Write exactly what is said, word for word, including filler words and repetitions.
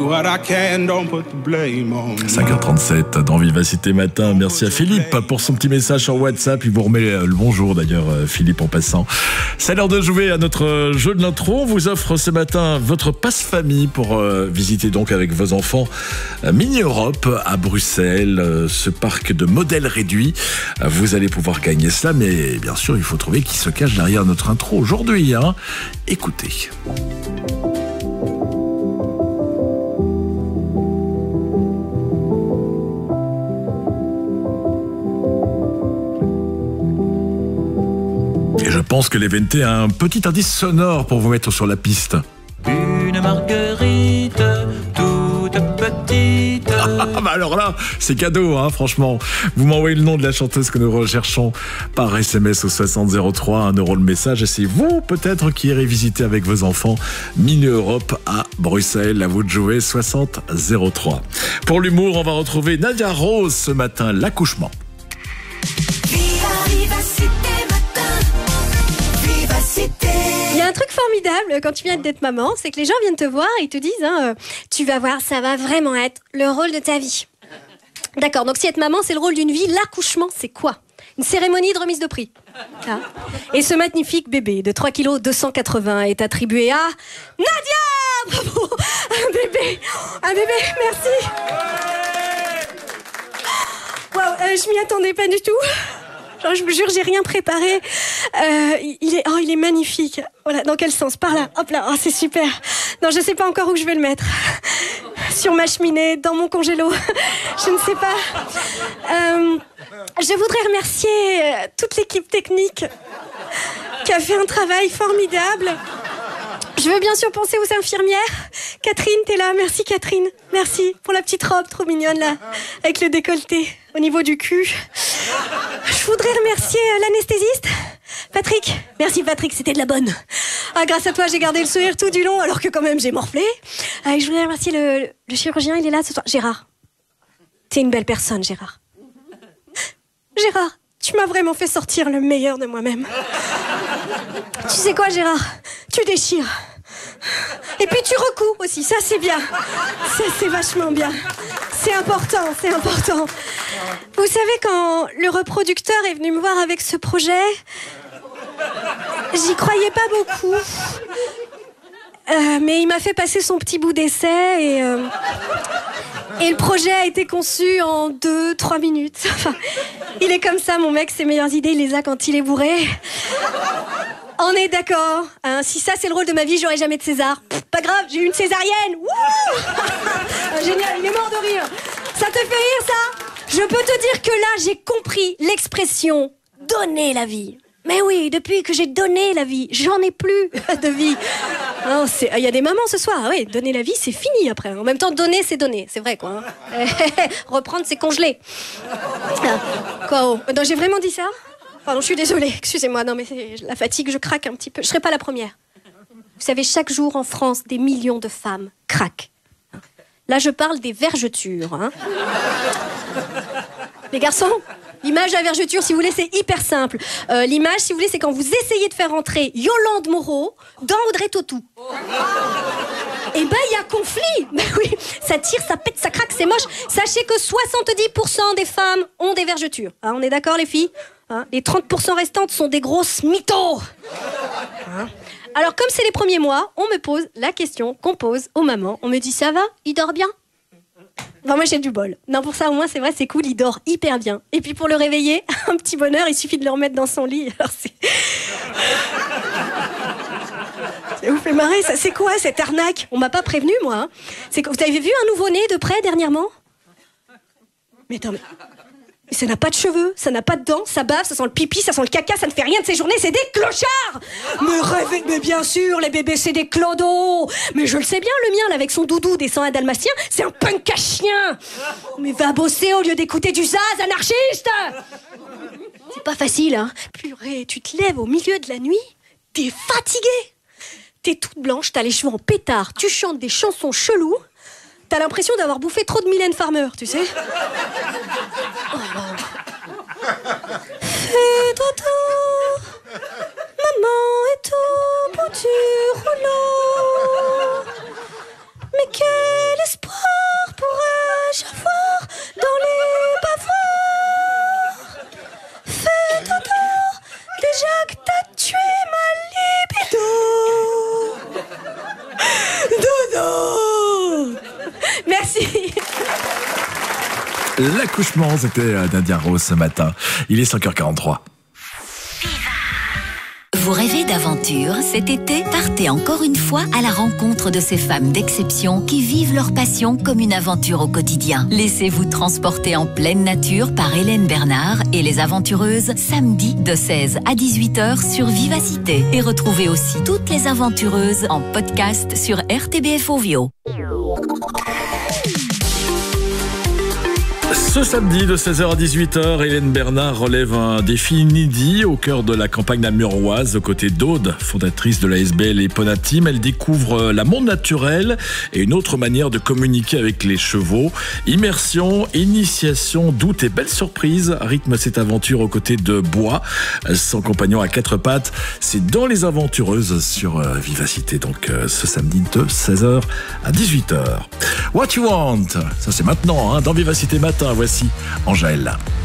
cinq heures trente-sept dans Vivacité Matin. Merci à Philippe pour son petit message sur WhatsApp. Il vous remet le bonjour d'ailleurs, Philippe, en passant. C'est l'heure de jouer à notre jeu de l'intro. On vous offre ce matin votre passe-famille pour euh, visiter donc avec vos enfants euh, Mini Europe à Bruxelles, euh, ce parc de modèles réduits. Euh, vous allez pouvoir gagner cela, mais bien sûr, il faut trouver qui se cache derrière notre intro aujourd'hui. Hein. Écoutez. Je pense que l'Eventé a un petit indice sonore pour vous mettre sur la piste. Une marguerite toute petite. Ah bah alors là, c'est cadeau, hein, franchement. Vous m'envoyez le nom de la chanteuse que nous recherchons par S M S au soixante zéro trois, un euro le message. Et c'est vous, peut-être, qui irez visiter avec vos enfants Mini Europe à Bruxelles. À vous de jouer, soixante zéro trois. Pour l'humour, on va retrouver Nadia Rose ce matin, l'accouchement. Il y a un truc formidable quand tu viens d'être maman, c'est que les gens viennent te voir et ils te disent hein, euh, tu vas voir, ça va vraiment être le rôle de ta vie. D'accord, donc si être maman c'est le rôle d'une vie, l'accouchement c'est quoi? Une cérémonie de remise de prix. Ah. Et ce magnifique bébé de trois kilos deux cent quatre-vingts est attribué à Nadia. Bravo. Un bébé, un bébé, merci. Waouh, euh, je m'y attendais pas du tout. Genre, je vous jure, j'ai rien préparé. Euh, il est, oh, il est magnifique. Voilà, dans quel sens? Par là. Hop là. Oh, c'est super. Non, je sais pas encore où je vais le mettre. Sur ma cheminée, dans mon congélo. Je ne sais pas. Euh, je voudrais remercier toute l'équipe technique qui a fait un travail formidable. Je veux bien sûr penser aux infirmières. Catherine, t'es là. Merci Catherine. Merci pour la petite robe trop mignonne là, avec le décolleté au niveau du cul. Je voudrais remercier l'anesthésiste, Patrick. Merci Patrick, c'était de la bonne. Ah, grâce à toi, j'ai gardé le sourire tout du long, alors que quand même j'ai morflé. Ah, je voudrais remercier le, le chirurgien, il est là ce soir. Gérard. T'es une belle personne, Gérard. Gérard, tu m'as vraiment fait sortir le meilleur de moi-même. Tu sais quoi, Gérard? Tu déchires. Et puis tu recoues aussi, ça c'est bien. Ça c'est vachement bien. C'est important, c'est important. Vous savez, quand le reproducteur est venu me voir avec ce projet, j'y croyais pas beaucoup. Euh, mais il m'a fait passer son petit bout d'essai et, euh, et le projet a été conçu en deux, trois minutes. Enfin, il est comme ça, mon mec, ses meilleures idées, il les a quand il est bourré. On est d'accord, hein, si ça c'est le rôle de ma vie, j'aurai jamais de César. Pff, pas grave, j'ai eu une césarienne. Wouh. Génial, il est mort de rire. Ça te fait rire ça? Je peux te dire que là j'ai compris l'expression donner la vie. Mais oui, depuis que j'ai donné la vie, j'en ai plus de vie. Il y a des mamans ce soir, ah oui, donner la vie c'est fini après. En même temps, donner c'est donner, c'est vrai quoi. Hein. Reprendre c'est congeler. Ah, quoi oh. Non, j'ai vraiment dit ça? Pardon, je suis désolée, excusez-moi, non mais c'est la fatigue, je craque un petit peu. Je serai pas la première. Vous savez, chaque jour en France, des millions de femmes craquent. Là, je parle des vergetures. Hein. Les garçons, l'image de la vergeture, si vous voulez, c'est hyper simple. Euh, l'image, si vous voulez, c'est quand vous essayez de faire entrer Yolande Moreau dans Audrey Tautou. Eh ben, il y a conflit. Ben oui, ça tire, ça pète, ça craque, c'est moche. Sachez que soixante-dix pour cent des femmes ont des vergetures. Hein, on est d'accord, les filles? Hein, les trente pour cent restantes sont des grosses mythos. Hein. Alors, comme c'est les premiers mois, on me pose la question qu'on pose aux mamans. On me dit, ça va? Il dort bien? Enfin, moi, j'ai du bol. Non, pour ça, au moins, c'est vrai, c'est cool, il dort hyper bien. Et puis, pour le réveiller, un petit bonheur, il suffit de le remettre dans son lit. Alors, c'est... Ça vous fait marrer, ça? C'est quoi, cette arnaque? On m'a pas prévenu, moi. Hein. C'est... Vous avez vu un nouveau-né de près, dernièrement? Mais attends, mais... Ça n'a pas de cheveux, ça n'a pas de dents, ça bave, ça sent le pipi, ça sent le caca, ça ne fait rien de ces journées, c'est des clochards. Mais rêvez, mais bien sûr, les bébés c'est des clodos. Mais je le sais bien, le mien, là, avec son doudou descend un dalmatien, c'est un punk à chien. Mais va bosser au lieu d'écouter du zaz, anarchiste. C'est pas facile, hein. Purée, tu te lèves au milieu de la nuit, t'es fatiguée. T'es toute blanche, t'as les cheveux en pétard, tu chantes des chansons cheloues. T'as l'impression d'avoir bouffé trop de Mylène Farmer, tu sais. Oh fais dodo, maman est au bout du rouleau. Mais quel espoir pourrais-je avoir dans les bavoirs? Fais entendre déjà que t'as tué ma libido. Dodo. Merci. L'accouchement, c'était Nadia Rose ce matin. Il est cinq heures quarante-trois. Vous rêvez d'aventure cet été? Partez encore une fois à la rencontre de ces femmes d'exception qui vivent leur passion comme une aventure au quotidien. Laissez-vous transporter en pleine nature par Hélène Bernard et les aventureuses samedi de seize à dix-huit heures sur Vivacité. Et retrouvez aussi toutes les aventureuses en podcast sur R T B F Ovio. Ce samedi de seize heures à dix-huit heures, Hélène Bernard relève un défi inédit au cœur de la campagne namuroise aux côtés d'Aude, fondatrice de l'A S B L et Epona Team. Elle découvre la monde naturel et une autre manière de communiquer avec les chevaux. Immersion, initiation, doute et belle surprise rythment cette aventure aux côtés de Bois, son compagnon à quatre pattes. C'est dans Les Aventureuses sur Vivacité, donc ce samedi de seize heures à dix-huit heures. What You Want, ça c'est maintenant, hein, dans Vivacité Matin. Voici Angèle.